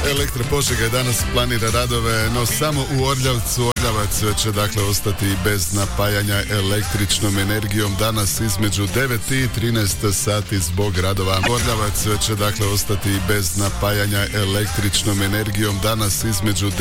Elektra Požega danas planira radove, no samo u Orljavcu. Orljavac će dakle ostati bez napajanja električnom energijom danas između 9 i 13 sati zbog radova. Orljavac će dakle ostati bez napajanja električnom energijom danas između